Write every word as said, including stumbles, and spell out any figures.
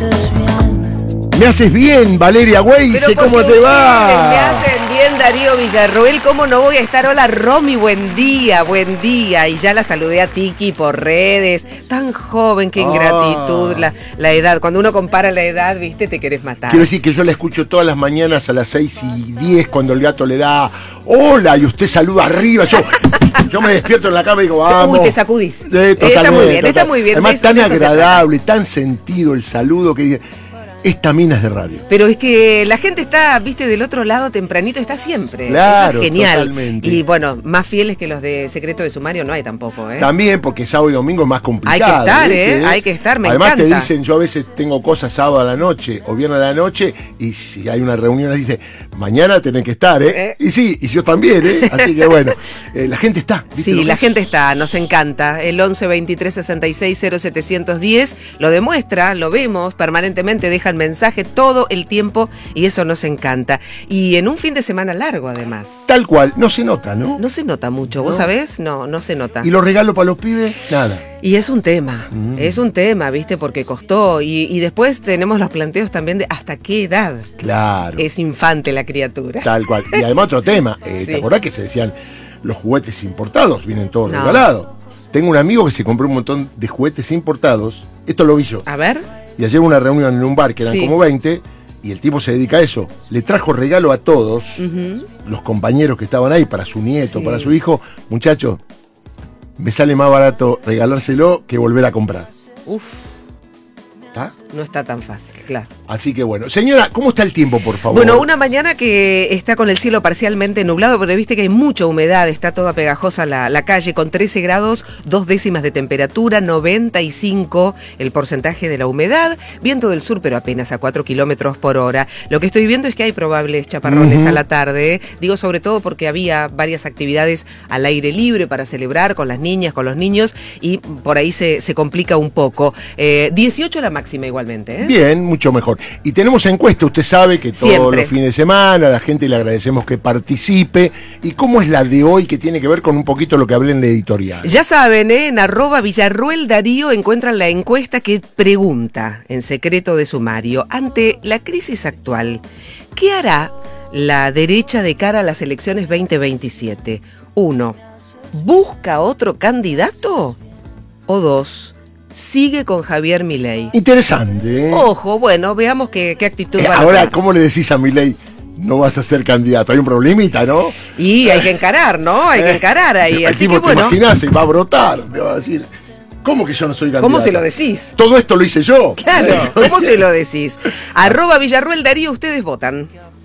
haces bien. Me haces bien, Valeria Weise, ¿cómo te va? Me hacen bien, Darío Villarroel, ¿cómo no voy a estar? Hola, Romy, buen día, buen día. Y ya la saludé a Tiki por redes. Tan joven, qué ingratitud, ah. la, la edad. Cuando uno compara la edad, viste, te querés matar. Quiero decir que yo la escucho todas las mañanas a las seis y diez cuando el gato le da hola y usted saluda arriba. Yo, yo me despierto en la cama y digo, vamos. Uy, te sacudís. Eh, está muy bien, está muy bien. Además, tan agradable, tan sentido el saludo que dice. Esta mina es de radio. Pero es que la gente está, viste, del otro lado tempranito, está siempre. Claro, eso es genial. Totalmente. Y bueno, más fieles que los de Secreto de Sumario no hay tampoco, ¿eh? También, porque sábado y domingo es más complicado. Hay que estar, ¿eh? ¿eh? Hay que estar, me Además encanta. te dicen, yo a veces tengo cosas sábado a la noche o viernes a la noche, y si hay una reunión, dice, mañana tenés que estar, ¿eh? ¿Eh? Y sí, y yo también, ¿eh? Así que bueno, eh, la gente está. Sí, la gente está, nos encanta. El once veintitrés sesenta y seis cero setecientos diez lo demuestra, lo vemos permanentemente, dejan mensaje todo el tiempo y eso nos encanta. Y en un fin de semana largo, además. Tal cual, no se nota, ¿no? No se nota mucho, ¿vos no. sabés? No, no se nota. ¿Y los regalos para los pibes? Nada. Y es un tema, mm. es un tema, ¿viste? Porque costó. Y, y después tenemos los planteos también de hasta qué edad claro. es infante la criatura. Tal cual. Y además otro tema, eh, sí. ¿te acordás que se decían los juguetes importados? Vienen todos no. regalados. Tengo un amigo que se compró un montón de juguetes importados. Esto lo vi yo. A ver. Y ayer una reunión en un bar que eran sí. como veinte, y el tipo se dedica a eso. Le trajo regalo a todos, uh-huh. los compañeros que estaban ahí, para su nieto, sí. para su hijo. Muchachos, me sale más barato regalárselo que volver a comprar. Uf. ¿Está? No está tan fácil, claro. Así que bueno. Señora, ¿cómo está el tiempo, por favor? Bueno, una mañana que está con el cielo parcialmente nublado, pero viste que hay mucha humedad, está toda pegajosa la, la calle, con trece grados, dos décimas de temperatura, noventa y cinco el porcentaje de la humedad, viento del sur, pero apenas a cuatro kilómetros por hora. Lo que estoy viendo es que hay probables chaparrones uh-huh. a la tarde, ¿eh? Digo sobre todo porque había varias actividades al aire libre para celebrar con las niñas, con los niños, y por ahí se, se complica un poco. Eh, dieciocho la máxima igual. ¿Eh? Bien, mucho mejor. Y tenemos encuesta, usted sabe que todos Siempre. los fines de semana a la gente le agradecemos que participe. ¿Y cómo es la de hoy, que tiene que ver con un poquito lo que hablé en la editorial? Ya saben, ¿eh? En arroba Villarroel Darío encuentran la encuesta que pregunta, en Secreto de Sumario, ante la crisis actual, ¿qué hará la derecha de cara a las elecciones veinte veintisiete? Uno, ¿busca otro candidato? O dos, sigue con Javier Milei. Interesante, ¿eh? Ojo, bueno, veamos qué, qué actitud eh, va a Ahora, tener. ¿cómo le decís a Milei? No vas a ser candidato, hay un problemita, ¿no? Y hay que encarar, ¿no? Hay que encarar ahí. El Así tipo, que bueno. te imaginás, se va a brotar, le va a decir, ¿cómo que yo no soy candidato? ¿Cómo se lo decís? Todo esto lo hice yo. Claro, ¿cómo se lo decís? Arroba Villarroel Darío, ustedes votan.